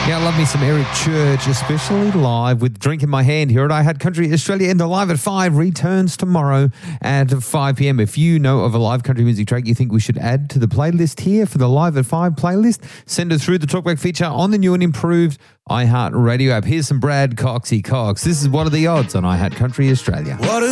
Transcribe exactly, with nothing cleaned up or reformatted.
Yeah, I love me some Eric Church, especially live with Drink in My Hand here at I Had Country Australia. And the Live at five returns tomorrow at five p.m. If you know of a live country music track you think we should add to the playlist here for the Live at five playlist, send it through the Talkback feature on the new and improved iHeart Radio app. Here's some Brad Coxey Cox. This is What Are the Odds on I Had Country Australia. What are